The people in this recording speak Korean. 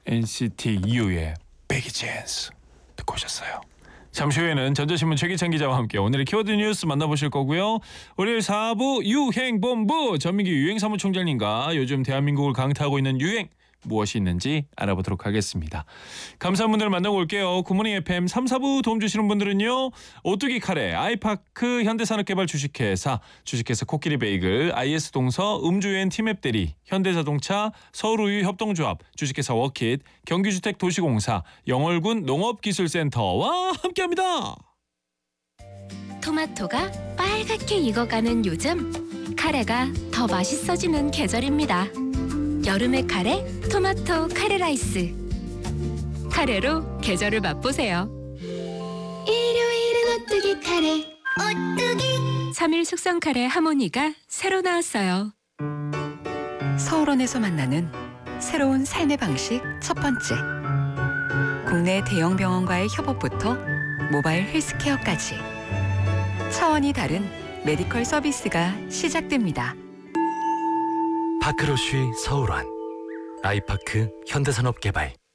NCT U의 Big Chance 듣고 오셨어요. 잠시 후에는 전자신문 최기찬 기자와 함께 오늘의 키워드 뉴스 만나보실 거고요. 월요일 4부 유행본부 전민기 유행사무총장님과 요즘 대한민국을 강타하고 있는 유행 무엇이 있는지 알아보도록 하겠습니다. 감사한 분들 만나고 올게요. 굿모닝 FM 3, 4부 도움 주시는 분들은요. 오뚜기 카레, 아이파크 현대산업개발 주식회사, 주식회사 코끼리 베이글, IS동서, 음주여행 티맵대리, 현대자동차, 서울우유 협동조합, 주식회사 워킷, 경기주택도시공사, 영월군 농업기술센터와 함께합니다. 토마토가 빨갛게 익어가는 요즘, 카레가 더 맛있어지는 계절입니다. 여름의 카레, 토마토 카레 라이스. 카레로 계절을 맛보세요. 일요일은 오뚜기 카레, 오뚜기. 3일 숙성 카레 하모니가 새로 나왔어요. 서울원에서 만나는 새로운 삶의 방식 첫 번째. 국내 대형 병원과의 협업부터 모바일 헬스케어까지 차원이 다른 메디컬 서비스가 시작됩니다. 파크로쉬 서울원, 아이파크 현대산업개발.